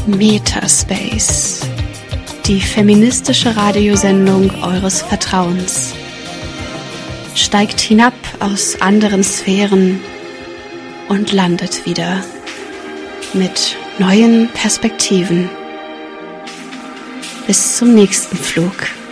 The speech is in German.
Metaspace, die feministische Radiosendung eures Vertrauens. Steigt hinab aus anderen Sphären und landet wieder mit neuen Perspektiven. Bis zum nächsten Flug.